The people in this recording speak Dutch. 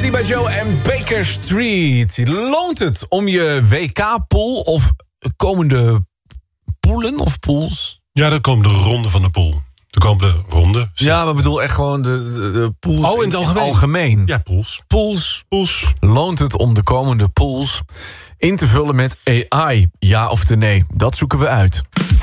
Bessie bij Joe en Baker Street. Loont het om je WK-pool of komende poelen of pools? Ja, dan komt de ronde van de pool. De komende ronde. Ja, maar ik bedoel echt gewoon de pools in het algemeen. Ja, pools. Pools. Loont het om de komende pools in te vullen met AI? Ja of nee? Dat zoeken we uit.